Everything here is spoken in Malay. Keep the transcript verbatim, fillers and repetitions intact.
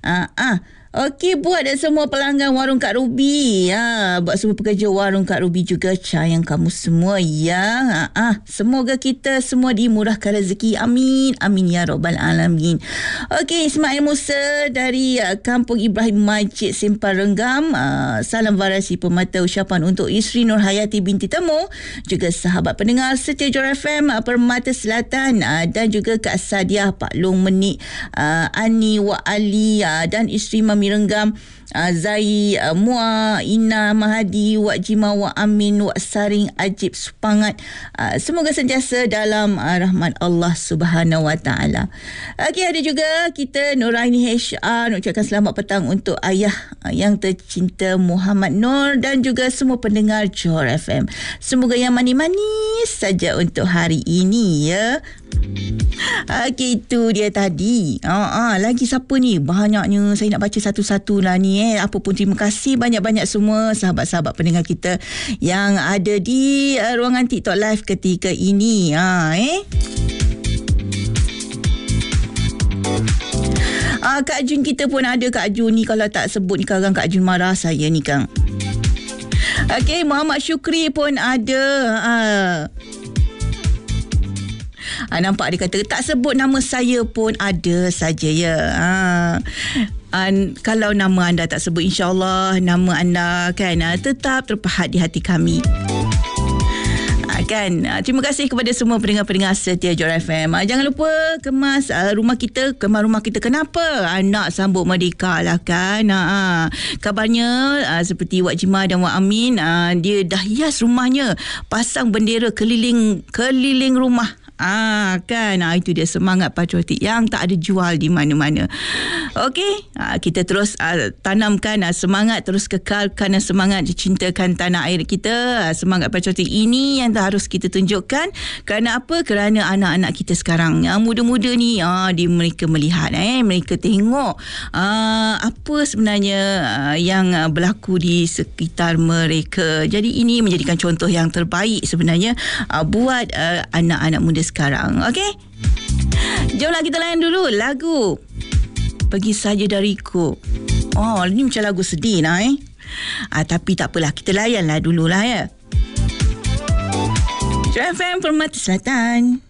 Ah, ah. Okey, buat semua pelanggan warung Kak Ruby. Ha, buat semua pekerja warung Kak Ruby juga, sayang kamu semua ya. Ha, ah, semoga kita semua dimurahkan rezeki. Amin. Amin ya rabbal alamin. Okey, Ismail Musa dari uh, Kampung Ibrahim Majid Simpang Renggam. Uh, salam varasi pemata ucapan untuk isteri Nur Hayati binti Temu, juga sahabat pendengar setia Jor F M uh, Permata Selatan, uh, dan juga Kak Sadiah, Pak Long Menik, uh, Ani Wa Ali, uh, dan isteri Mami Renggam, uh, Zai, uh, Mua, Ina, Mahadi, Wak Jima, Wak Amin, Wak Saring, Ajib, Supangat. Uh, semoga sentiasa dalam uh, rahmat Allah Subhanahu Wa Taala. Okey, ada juga kita Nuraini H R nak ucapkan selamat petang untuk ayah uh, yang tercinta Muhammad Nur dan juga semua pendengar Johor F M. Semoga yang manis-manis saja untuk hari ini ya. Okey, itu dia tadi. Ah, ah, lagi siapa ni? Banyaknya saya nak baca satu-satu lah ni eh. Apa pun terima kasih banyak-banyak semua sahabat-sahabat pendengar kita yang ada di uh, ruangan TikTok Live ketika ini. Ah, eh. Ah, Kak Jun kita pun ada. Kak Jun ni kalau tak sebut ni sekarang Kak Jun marah saya ni Kang. Okey, Muhammad Syukri pun ada. Ah. Ha, nampak dia kata tak sebut nama saya pun ada saja ya. Ha. And, kalau nama anda tak sebut, insya-Allah nama anda kan tetap terpahat di hati kami. Ha, kan. Ha, terima kasih kepada semua pendengar-pendengar setia Jor F M. Ha, jangan lupa kemas uh, rumah kita, kemas rumah kita. Kenapa? Anak sambut merdeka lah kan. Ha, kabarnya uh, seperti Wak Jima dan Wak Amin, uh, dia dah hias rumahnya, pasang bendera keliling keliling rumah. Ah, kan, ah, itu dia semangat patriotik yang tak ada jual di mana-mana. Okey, ah, kita terus ah, tanamkan ah, semangat, terus kekalkan ah, semangat dicintakan tanah air kita. Ah, semangat patriotik ini yang harus kita tunjukkan. Kerana apa? Kerana anak-anak kita sekarang yang muda-muda ni, ah, di mereka melihat, eh, mereka tengok ah, apa sebenarnya ah, yang ah, berlaku di sekitar mereka. Jadi ini menjadikan contoh yang terbaik sebenarnya ah, buat ah, anak-anak muda sekarang. Okey, jomlah kita layan dulu lagu Pergi Saja Dariku. Oh, ni macam lagu sedih lah eh. Ah, tapi tak apalah, kita layanlah dululah ya. J F M Permata Selatan.